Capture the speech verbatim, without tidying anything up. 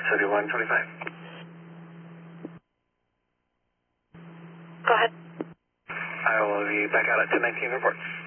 seventy-one twenty-five. Go ahead. I will be back out at ten nineteen report.